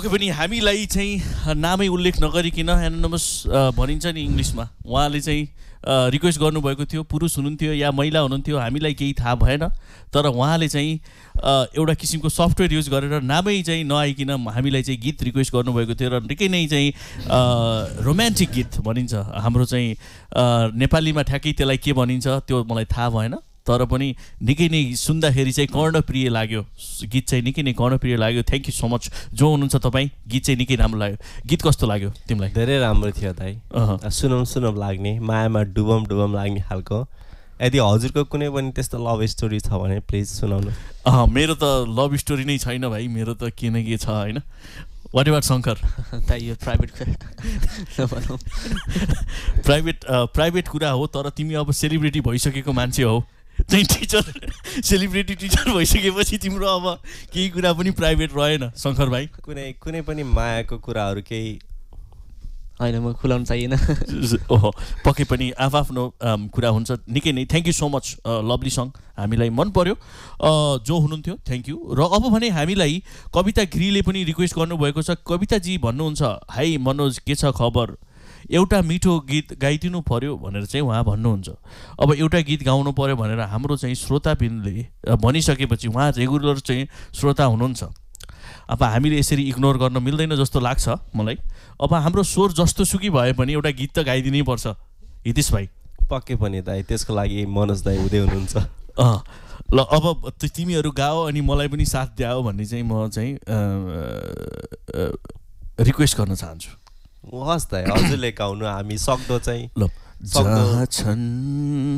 पक्कै पनि हामीलाई चाहिँ नामै उल्लेख नगरिकन एनोनिमस भनिन्छ नि इङ्ग्लिसमा, उहाँले चाहिँ रिक्वेस्ट गर्नुभएको थियो। पुरुष हुनुहुन्थ्यो या महिला हुनुहुन्थ्यो हामीलाई केही थाहा भएन, तर उहाँले चाहिँ एउटा किसिमको सफ्टवेयर युज गरेर नामै चाहिँ नआइकन हामीलाई चाहिँ गीत रिक्वेस्ट गर्नुभएको थियो र निकै नै चाहिँ रोमान्टिक गीत भनिन्छ हाम्रो चाहिँ नेपालीमा ठ्याक्कै त्यसलाई के भनिन्छ त्यो मलाई थाहा भएन, तर पनि निकै नै सुन्दाखेरि चाहिँ कर्णप्रिय लाग्यो, गीत चाहिँ निकै नै कर्णप्रिय लाग्यो। थ्याङ्क यू सो मच जो हुनुहुन्छ तपाईँ, गीत चाहिँ निकै राम्रो लाग्यो। गीत कस्तो लाग्यो तिमीलाई? धेरै राम्रो थियो दाइ, सुनौँ लाग्ने, मायामा डुबम लाग्ने खालको। यदि हजुरको कुनै पनि त्यस्तो लभ स्टोरी छ भने प्लिज सुनाउनु। मेरो त लभ स्टोरी नै छैन भाइ, मेरो त के न के छ होइन। वाट एभर शङ्कर यो प्राइभेट कुरा हो, तर तिमी अब सेलिब्रिटी भइसकेको मान्छे हो चाहिँ, टिचर सेलिब्रिटी टिचर भइसकेपछि तिम्रो अब केही कुरा पनि प्राइभेट रहेन शङ्कर भाइ। कुनै पनि मायाको कुराहरू केही होइन म खुलाउनु चाहिएन। ओहो पक्कै पनि आफ्नो कुरा हुन्छ। निकै नै thank you so much, lovely song हामीलाई मन पर्यो जो हुनुहुन्थ्यो, थ्याङ्क यू। र अब भने हामीलाई कविता गिरीले पनि रिक्वेस्ट गर्नुभएको छ। कविताजी भन्नुहुन्छ, हाई मनोज के छ खबर, एउटा मिठो गीत गाइदिनु पर्यो भनेर चाहिँ उहाँ भन्नुहुन्छ। अब एउटा गीत गाउनु पर्यो भनेर हाम्रो चाहिँ श्रोताबिनले भनिसकेपछि उहाँ रेगुलर चाहिँ श्रोता हुनुहुन्छ, अब हामीले यसरी इग्नोर गर्न मिल्दैन जस्तो लाग्छ मलाई। अब हाम्रो स्वर जस्तो सुकी भए पनि एउटा गीत त गाइदिनै पर्छ हितेश भाइ। पक्कै पनि दाइ, त्यसको लागि मनोज दाइ हुँदै हुनुहुन्छ। ल अब तिमीहरू गाओ अनि मलाई पनि साथ द्याओ भन्ने चाहिँ म चाहिँ रिक्वेस्ट गर्न चाहन्छु। हस् दाइ, हजुरले गाउनु, हामी सक्दो चाहिँ ल जहाँ छन्